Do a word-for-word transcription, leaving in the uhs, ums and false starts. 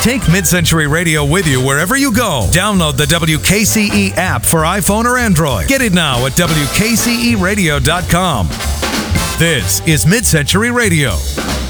Take Mid-Century Radio with you wherever you go. Download the W K C E app for iPhone or Android. Get it now at W K C E radio dot com. This is Mid-Century Radio.